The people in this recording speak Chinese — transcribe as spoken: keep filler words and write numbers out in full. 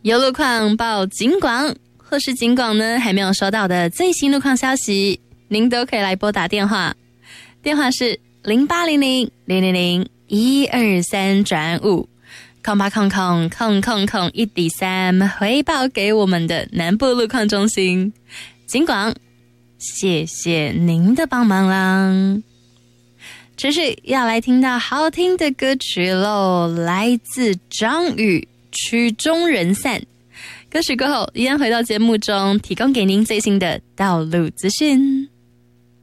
有路况报警广，或是警广呢还没有收到的最新路况消息，您都可以来拨打电话，电话是零八零零零零零一二三转五，空八空空空空空一底三，回报给我们的南部路况中心。警广，谢谢您的帮忙啦！持续要来听到好听的歌曲咯，来自张宇曲终人散。歌曲过后，依然回到节目中，提供给您最新的道路资讯。